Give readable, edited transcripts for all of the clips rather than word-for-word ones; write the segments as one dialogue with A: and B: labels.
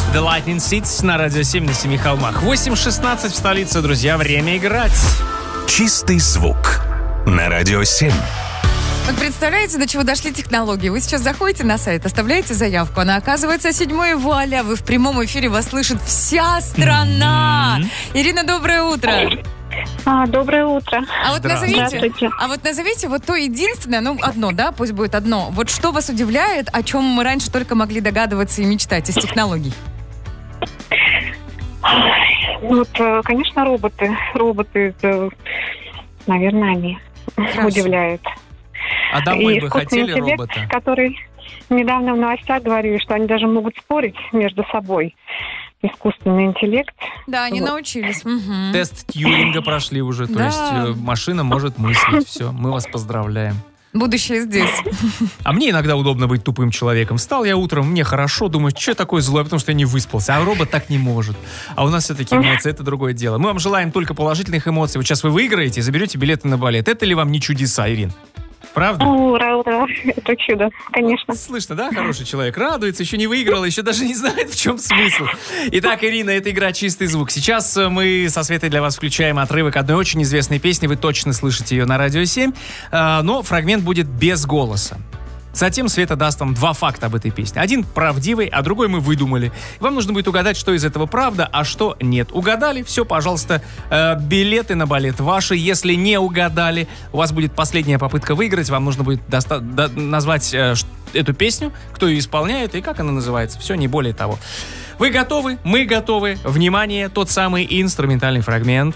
A: The Lightning Seeds на Радио 7 на Семи холмах. 8:16 в столице, друзья. Время играть.
B: Чистый звук на Радио 7.
C: Вот представляете, до чего дошли технологии? Вы сейчас заходите на сайт, оставляете заявку, она оказывается 7-й, вуаля, вы в прямом эфире, вас слышит вся страна. Ирина, доброе утро.
D: Доброе утро.
C: А вот назовите вот то единственное, одно, да, пусть будет одно. Вот что вас удивляет, о чем мы раньше только могли догадываться и мечтать из технологий?
D: Конечно, роботы. Роботы, наверное, они удивляют.
A: А домой
D: и
A: бы хотели
D: интеллект,
A: робота?
D: Который недавно в новостях говорили, что они даже могут спорить между собой. Искусственный интеллект.
C: Да, они научились. Угу.
A: Тест Тьюринга прошли уже, то есть машина может мыслить. Все, мы вас поздравляем.
C: Будущее здесь.
A: А мне иногда удобно быть тупым человеком. Встал я утром, мне хорошо, думаю, что такое злое, потому что я не выспался. А робот так не может. А у нас все-таки эмоции, это другое дело. Мы вам желаем только положительных эмоций. Вот сейчас вы выиграете и заберете билеты на балет. Это ли вам не чудеса, Ирин? Правда?
D: Ура, ура, это чудо, конечно.
A: Слышно, да? Хороший человек радуется, еще не выиграл, еще даже не знает, в чем смысл. Итак, Ирина, это игра «Чистый звук». Сейчас мы со Светой для вас включаем отрывок одной очень известной песни. Вы точно слышите ее на Радио 7, но фрагмент будет без голоса. Затем Света даст вам 2 факта об этой песне. Один правдивый, а другой мы выдумали. Вам нужно будет угадать, что из этого правда, а что нет. Угадали? Все, пожалуйста, билеты на балет ваши. Если не угадали, у вас будет последняя попытка выиграть. Вам нужно будет назвать эту песню, кто ее исполняет и как она называется. Все, не более того. Вы готовы? Мы готовы. Внимание, тот самый инструментальный фрагмент.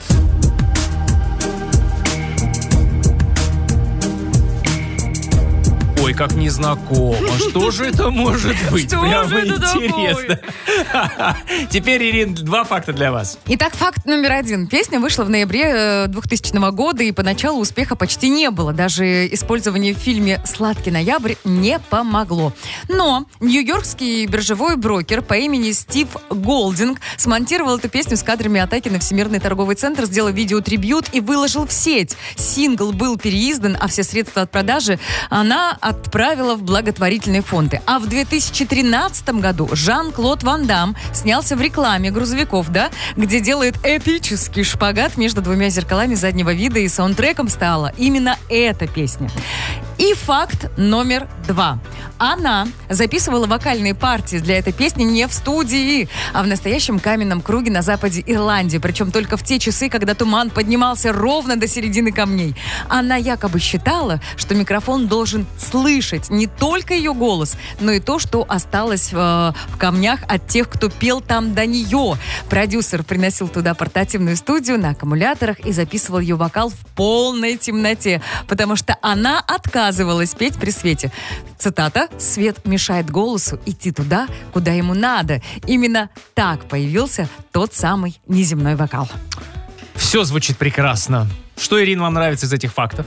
A: Ой, как незнакомо. Что же это может быть? Прямо интересно. Теперь, Ирин, 2 факта для вас.
C: Итак, факт номер 1. Песня вышла в ноябре 2000 года, и поначалу успеха почти не было. Даже использование в фильме «Сладкий ноябрь» не помогло. Но нью-йоркский биржевой брокер по имени Стив Голдинг смонтировал эту песню с кадрами атаки на Всемирный торговый центр, сделал видеотрибьют и выложил в сеть. Сингл был переиздан, а все средства от продажи она отправила в благотворительные фонды. А в 2013 году Жан-Клод Ван Дам снялся в рекламе грузовиков, да, где делает эпический шпагат между 2 зеркалами заднего вида, и саундтреком стала именно эта песня. И факт номер 2. Она записывала вокальные партии для этой песни не в студии, а в настоящем каменном круге на западе Ирландии. Причем только в те часы, когда туман поднимался ровно до середины камней. Она якобы считала, что микрофон должен слышать не только ее голос, но и то, что осталось в камнях от тех, кто пел там до нее. Продюсер приносил туда портативную студию на аккумуляторах и записывал ее вокал в полной темноте, потому что она отказывалась петь при свете. Цитата: «Свет мешает голосу идти туда, куда ему надо». Именно так появился тот самый неземной вокал.
A: Все звучит прекрасно. Что, Ирина, вам нравится из этих фактов?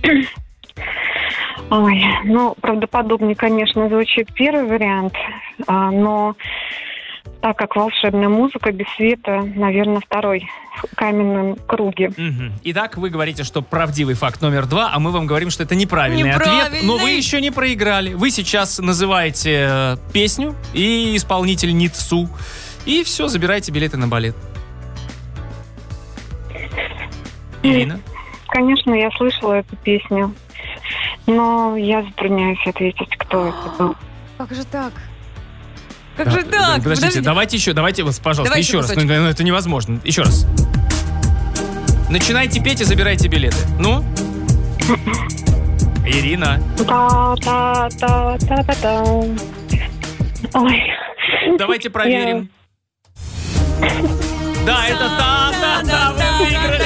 D: Ой, правдоподобнее, конечно, звучит первый вариант, но так как волшебная музыка без света, наверное, второй в каменном круге.
A: Итак, вы говорите, что правдивый факт номер 2, а мы вам говорим, что это неправильный ответ, но вы еще не проиграли. Вы сейчас называете песню и исполнительницу, и все, забирайте билеты на балет. Ирина?
D: Конечно, я слышала эту песню, но я затрудняюсь ответить, кто это был.
C: Как же так? Как же так?
A: Подождите, давайте, пожалуйста,
C: давайте
A: еще раз.
C: кусочек.
A: Это невозможно. Еще раз. Начинайте петь и забирайте билеты. Ну? Ирина.
D: Та-та-та-та-та-та. Ой.
A: Давайте проверим. Да, это та-та-та, вы выиграли.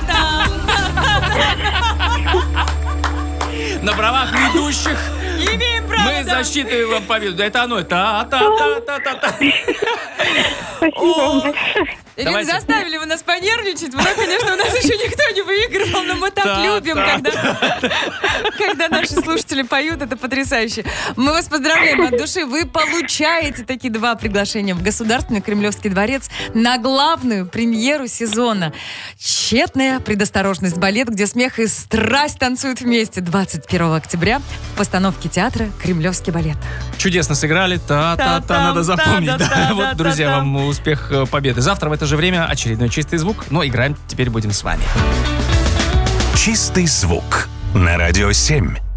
A: На правах ведущих мы засчитываем вам победу. Это оно. Та-та-та-та-та-та.
D: Спасибо.
C: Ирина, заставили вы нас понервничать. Ну, конечно, у нас еще никто не выигрывал, но мы так любим, когда наши слушатели поют. Это потрясающе. Мы вас поздравляем от души. Вы получаете такие 2 приглашения в Государственный Кремлевский дворец на главную премьеру сезона. Тщетная предосторожность балет, где смех и страсть танцуют вместе. 21 октября в постановке театра «Кремлевский балет».
A: Чудесно сыграли. Надо запомнить. Вот, друзья, вам успех, победы. Завтра в это же время очередной «Чистый звук». Но играем теперь будем с вами.
B: «Чистый звук» на Радио 7.